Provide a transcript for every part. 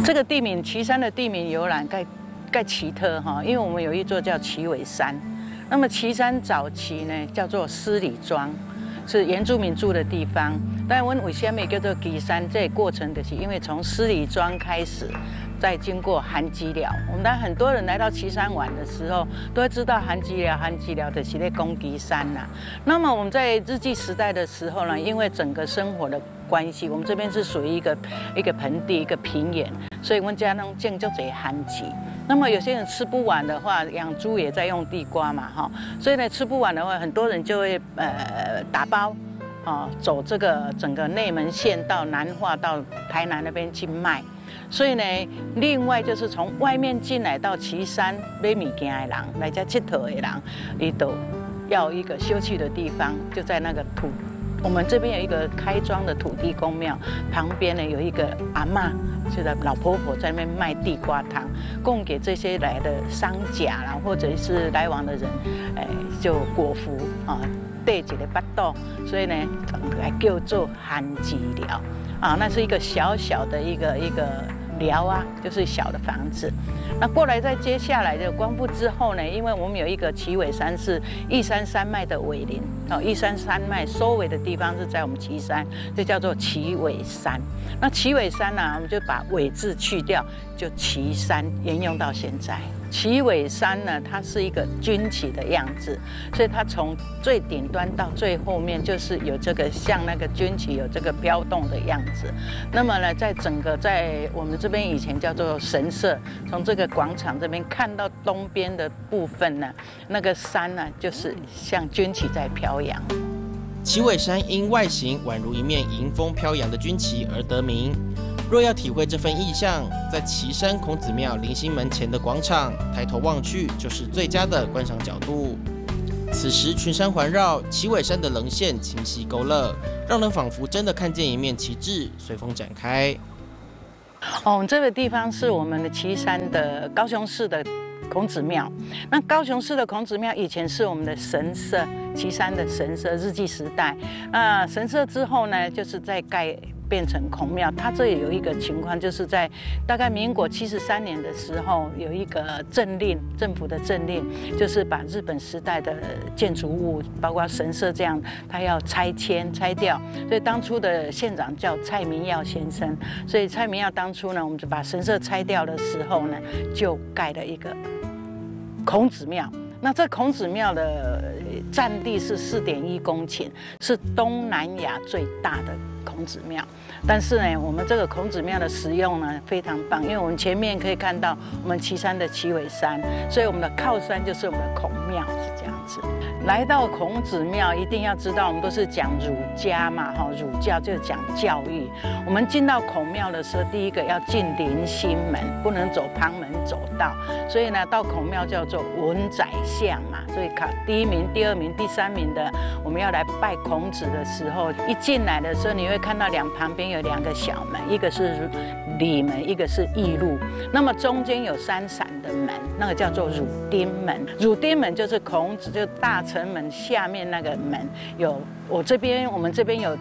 这个地名，旗山的地名由来盖奇特哈，因为我们有一座叫旗尾山。那么旗山早期呢叫做狮里庄，是原住民住的地方。但我们为什么叫做旗山？这个过程就是因为从狮里庄开始。再经过寒吉寮，我们很多人来到旗山玩的时候，都会知道寒吉寮的是在攻旗山呐。那么我们在日据时代的时候呢，因为整个生活的关系，我们这边是属于一个盆地，一个平原，所以我们家能建就这寒吉。那么有些人吃不完的话，养猪也在用地瓜嘛，哈，所以呢吃不完的话，很多人就会打包。走这个整个内门线到南化到台南那边去卖，所以呢，另外就是从外面进来到旗山买物件的人，来这佚佗的人，伊都要一个休憩的地方，就在那个我们这边有一个开庄的土地公庙，旁边呢有一个阿嬷，就是老婆婆在那边卖地瓜汤，供给这些来的商家啦，或者是来往的人，就果腹啊。对一个巴肚，所以呢，来叫做寒吉寮啊，那是一个小小的一个寮啊，就是小的房子。那过来再接下来的光复之后呢，因为我们有一个旗尾山是义山山脉的尾林，义山山脉收尾的地方是在我们旗山，就叫做旗尾山。那旗尾山呢，我们就把尾字去掉，就旗山沿用到现在。旗尾山呢，它是一个军旗的样子，所以它从最顶端到最后面，就是有这个像那个军旗有这个飘动的样子。那么呢，在我们这边以前叫做神社，从这个广场这边看到东边的部分呢，那个山呢，就是像军旗在飘扬。 旗尾山因外形宛如一面迎风飘扬的军旗而得名。若要体会这份意象，在旗山孔子庙迎新门前的广场，抬头望去就是最佳的观赏角度。此时群山环绕，旗尾山的棱线清晰勾勒，让人仿佛真的看见一面旗帜随风展开。 这个地方是我们的旗山的高雄市的孔子庙。那高雄市的孔子庙以前是我们的神社，旗山的神社，日据时代。神社之后呢，就是在变成孔庙。它这里有一个情况，就是在大概民国73年的时候，有一个政令，政府的政令，就是把日本时代的建筑物，包括神社这样，它要拆掉。所以当初的县长叫蔡明耀先生，所以蔡明耀当初呢，我们就把神社拆掉的时候呢，就盖了一个孔子庙。那这孔子庙的占地是4.1公顷，是东南亚最大的孔子庙。但是呢，我们这个孔子庙的使用呢非常棒，因为我们前面可以看到我们旗山的旗尾山，所以我们的靠山就是我们的孔庙，是这样子。来到孔子庙，一定要知道我们都是讲儒家嘛，儒教就是讲教育。我们进到孔庙的时候，第一个要进临心门，不能走旁门走道。所以呢，到孔庙叫做文宰相嘛，所以考第1名、第2名、第3名的，我们要来拜孔子的时候，一进来的时候，你会看到旁边有2个小门，一个是里门，一个是驿路。那么中间有3扇的门，那个叫做乳丁门。乳丁门就是孔子，就大城门下面那个门有。我们这边有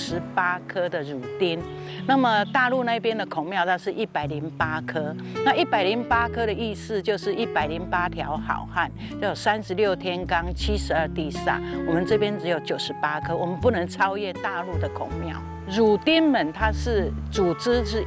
98颗的乳丁，那么大陆那边的孔庙它是108颗，那108颗的意思就是108条好汉，就有36天罡、72地煞，我们这边只有98颗，我们不能超越大陆的孔庙。乳丁门它是组织是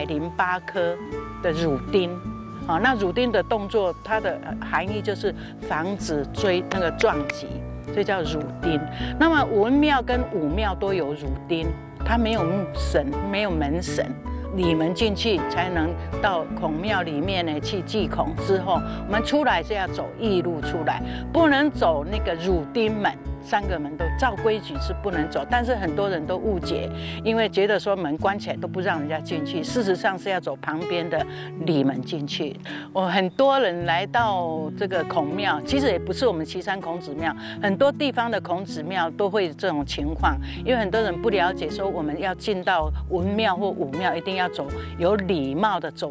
108颗的乳丁。那乳丁的动作，它的含义就是防止撞击，所以叫乳丁。那么文庙跟武庙都有乳丁，它没有神，没有门神，里门进去才能到孔庙里面呢去祭孔。之后我们出来是要走驿路出来，不能走那个乳丁门。3个门都照规矩是不能走，但是很多人都误解，因为觉得说门关起来都不让人家进去，事实上是要走旁边的里门进去。很多人来到这个孔庙，其实也不是我们旗山孔子庙，很多地方的孔子庙都会这种情况，因为很多人不了解说我们要进到文庙或武庙，一定要走有礼貌的走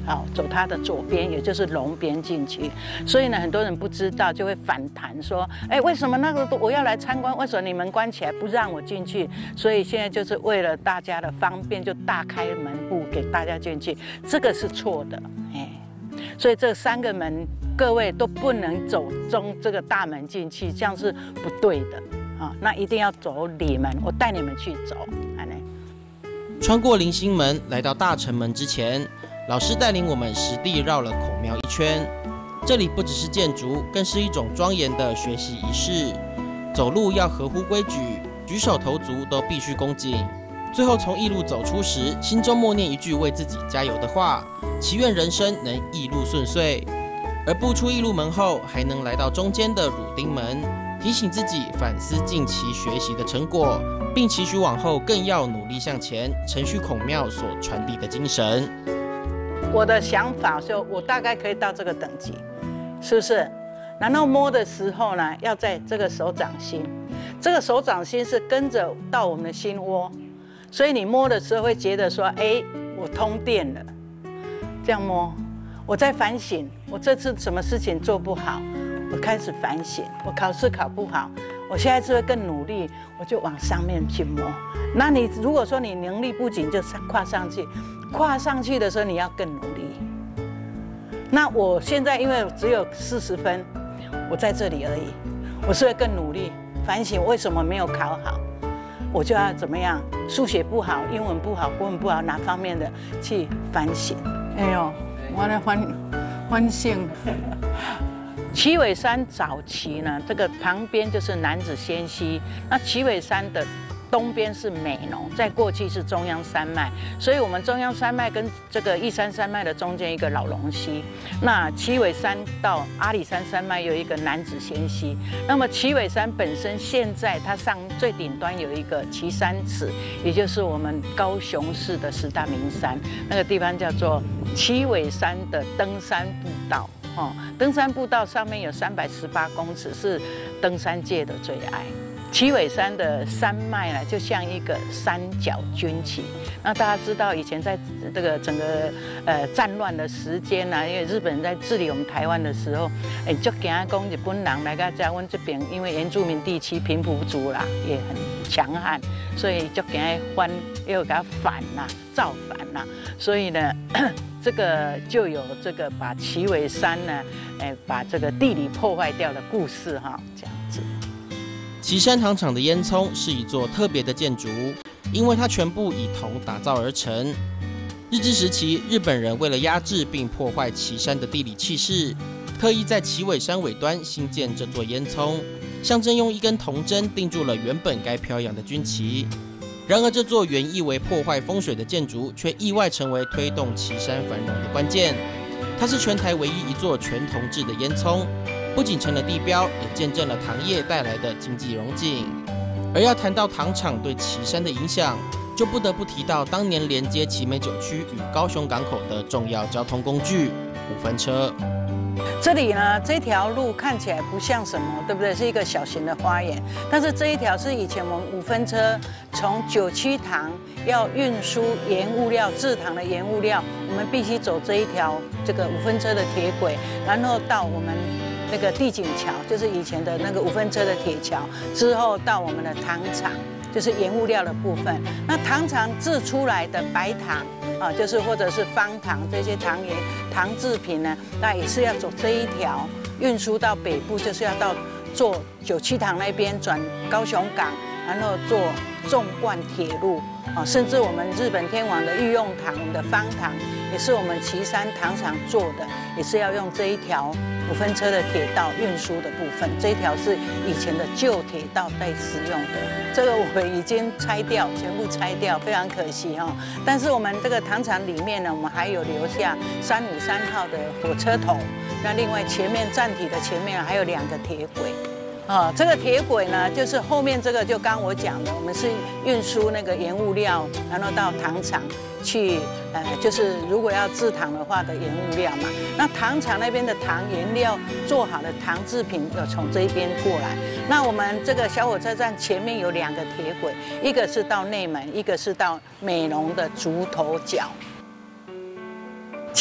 走它的左边，也就是龙边进去。所以呢，很多人不知道，就会反弹说，为什么那个我要来参观，为什么你们关起来不让我进去？所以现在就是为了大家的方便，就大开门户给大家进去，这个是错的，所以这3个门各位都不能走中这个大门进去，这样是不对的那一定要走里门，我带你们去走。 穿过迎新门，来到大城门之前，老师带领我们实地绕了孔庙一圈。这里不只是建筑，更是一种庄严的学习仪式。走路要合乎规矩，举手投足都必须恭敬。最后从驿路走出时，心中默念一句为自己加油的话，祈愿人生能驿路顺遂。而步出驿路门后，还能来到中间的乳丁门，提醒自己反思近期学习的成果，并期许往后更要努力向前，承续孔庙所传递的精神。 我的想法就我大概可以到这个等级，是不是？然后摸的时候呢，要在这个手掌心，这个手掌心是跟着到我们的心窝，所以你摸的时候会觉得说，我通电了。这样摸，我在反省，我这次什么事情做不好，我开始反省，我考试考不好，我下一次会更努力，我就往上面去摸。那你如果说你能力不仅就跨上去，跨上去的时候你要更努力。那我现在因为只有40分，我在这里而已，我是会更努力反省为什么没有考好，我就要怎么样？数学不好，英文不好，国文不好，哪方面的去反省？我来反省。旗尾山早期呢，这个旁边就是楠梓仙溪，那旗尾山的东边是美浓，在过去是中央山脉，所以我们中央山脉跟这个义山山脉的中间一个老龙溪，那旗尾山到阿里山山脉有一个楠梓仙溪。那么旗尾山本身现在它上最顶端有一个旗山祠，也就是我们高雄市的10大名山，那个地方叫做旗尾山的登山步道。登山步道上面有318公尺，是登山界的最爱。旗尾山的山脉呢，就像一个三角军旗。那大家知道，以前在这个整个战乱的时间呢，因为日本人在治理我们台湾的时候，就惊讲日本人来到在我们这边，因为原住民地区平埔族啦也很强悍，所以就惊翻，又给他反啦，造反啦，所以呢。这个就有这个把旗尾山呢，把这个地理破坏掉的故事哈，这样子。 旗山糖厂的烟囱是一座特别的建筑，因为它全部以铜打造而成。日治时期，日本人为了压制并破坏旗山的地理气势，特意在旗尾山尾端新建这座烟囱，象征用一根铜针钉住了原本该飘扬的军旗。然而，这座原意为破坏风水的建筑，却意外成为推动旗山繁荣的关键。它是全台唯一一座全铜制的烟囱，不仅成了地标，也见证了糖业带来的经济荣景。而要谈到糖厂对旗山的影响，就不得不提到当年连接旗美9区与高雄港口的重要交通工具——5分车。 这里呢，这条路看起来不像什么，对不对？是一个小型的花园，但是这一条是以前我们5分车从9区糖要运输盐物料、制糖的盐物料，我们必须走这一条这个5分车的铁轨，然后到我们那个地景桥，就是以前的那个5分车的铁桥，之后到我们的糖厂，就是盐物料的部分。那糖厂制出来的白糖就是或者是方糖这些糖盐、糖制品呢，那也是要走这一条运输到北部，就是要到坐9区糖那边转高雄港，然后坐纵贯铁路甚至我们日本天皇的御用糖，我们的方糖也是我们旗山糖厂做的，也是要用这一条5分车的铁道运输的部分。这一条是以前的旧铁道在使用的，这个我们已经拆掉，全部拆掉，非常可惜但是我们这个糖厂里面呢，我们还有留下353号的火车头，那另外前面站体的前面还有2个铁轨。这个铁轨呢，就是后面这个就刚我讲的，我们是运输那个盐物料，然后到糖厂去，就是如果要制糖的话的盐物料嘛。那糖厂那边的糖原料做好的糖制品要从这边过来。那我们这个小火车站前面有2个铁轨，一个是到内门，一个是到美浓的竹头角。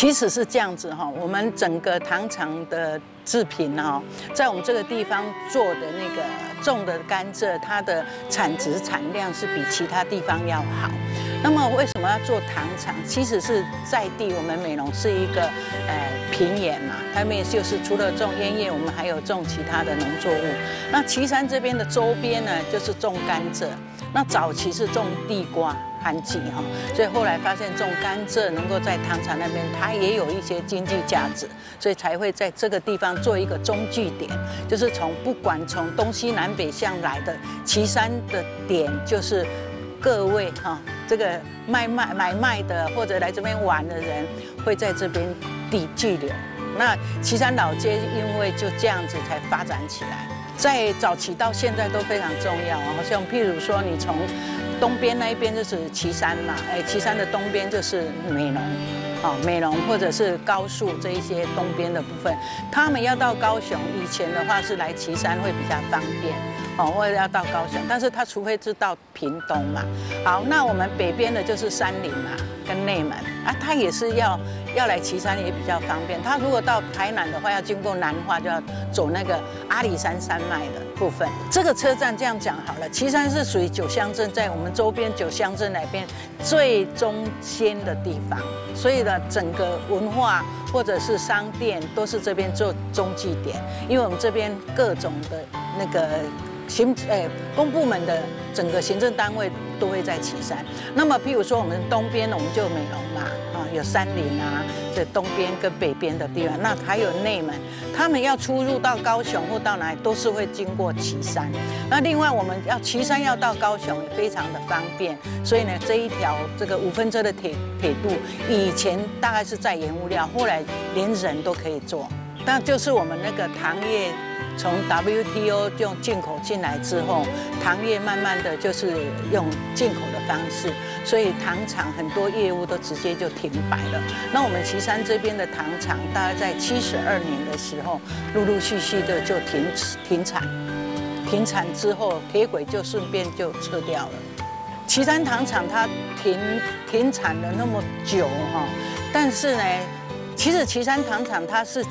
其实是这样子哈，我们整个糖厂的制品哈，在我们这个地方做的那个种的甘蔗，它的产值产量是比其他地方要好。那么为什么要做糖厂？其实是在地，我们美浓是一个平原嘛，它们就是除了种烟叶，我们还有种其他的农作物。那旗山这边的周边呢，就是种甘蔗。那早期是种地瓜。旱季哈，所以后来发现种甘蔗能够在糖厂那边，它也有一些经济价值，所以才会在这个地方做一个中继点，就是不管从东西南北向来的旗山的点，就是各位哈，这个买卖的或者来这边玩的人会在这边聚留。那旗山老街因为就这样子才发展起来，在早期到现在都非常重要啊，好像譬如说你从东边那一边就是旗山嘛，旗山的东边就是美浓，美浓或者是高速这一些东边的部分，他们要到高雄，以前的话是来旗山会比较方便，或者要到高雄，但是他除非是到屏东嘛。好，那我们北边的就是山林嘛，跟内门啊，他也是要来旗山也比较方便。他如果到台南的话，要经过南化，就要走那个阿里山山脉的部分。这个车站这样讲好了，旗山是属于9乡镇，在我们周边9乡镇那边最中间的地方，所以呢，整个文化或者是商店都是这边做中继点，因为我们这边各种的那个公部门的整个行政单位都会在旗山。那么，譬如说我们东边呢，我们就有美浓嘛，有山林啊，这东边跟北边的地方，那还有内门，他们要出入到高雄或到哪里都是会经过旗山。那另外我们旗山要到高雄也非常的方便，所以呢，这一条这个5分车的铁路，以前大概是在原物料，后来连人都可以坐。那就是我们那个糖业从 WTO 用进口进来之后，糖业慢慢的就是用进口的方式，所以糖厂很多业务都直接就停摆了。那我们旗山这边的糖厂，大概在72年的时候，陆陆续续的就停产，停产之后，铁轨就顺便就撤掉了。旗山糖厂它停产了那么久哈，但是呢，其实旗山糖厂它是